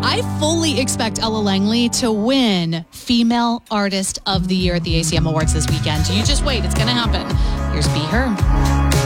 I fully expect Ella Langley to win Female Artist of the Year at the ACM Awards this weekend. You just wait. It's going to happen. Here's Be Her.